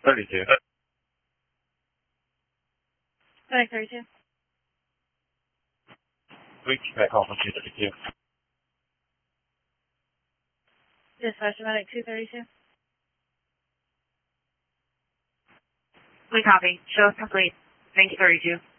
32. Medic 32. We keep that call from 232. Dispatch Medic 232. We copy. Show us complete. Thank you, 32.